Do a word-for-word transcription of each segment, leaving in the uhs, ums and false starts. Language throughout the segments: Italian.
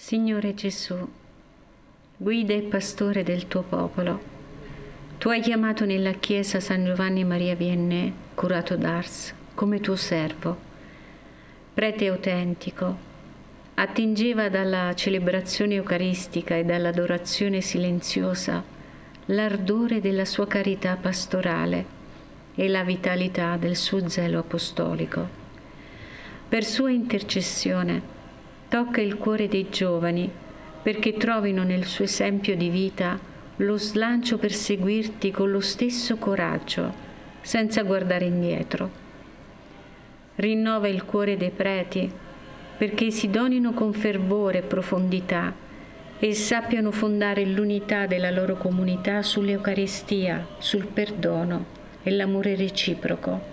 Signore Gesù, guida e pastore del tuo popolo, tu hai chiamato nella Chiesa San Giovanni Maria Vianney, curato d'Ars, come tuo servo. Prete autentico, attingeva dalla celebrazione eucaristica e dall'adorazione silenziosa l'ardore della sua carità pastorale e la vitalità del suo zelo apostolico. Per sua intercessione tocca il cuore dei giovani perché trovino nel suo esempio di vita lo slancio per seguirti con lo stesso coraggio, senza guardare indietro. Rinnova il cuore dei preti perché si donino con fervore e profondità e sappiano fondare l'unità della loro comunità sull'Eucaristia, sul perdono e l'amore reciproco.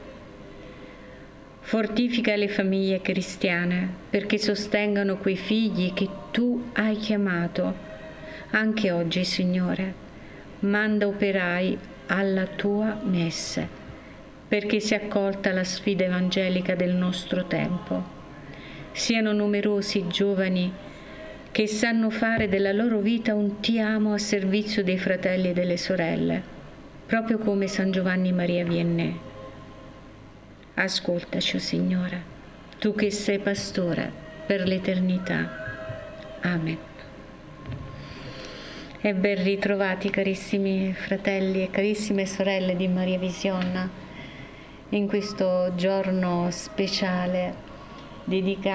Fortifica le famiglie cristiane perché sostengano quei figli che tu hai chiamato. Anche oggi, Signore, manda operai alla tua messe perché sia accolta la sfida evangelica del nostro tempo. Siano numerosi i giovani che sanno fare della loro vita un ti amo a servizio dei fratelli e delle sorelle, proprio come San Giovanni Maria Vianney. Ascoltaci, oh Signore, tu che sei pastore per l'eternità. Amen. E ben ritrovati, carissimi fratelli e carissime sorelle di Maria Vision, in questo giorno speciale dedicato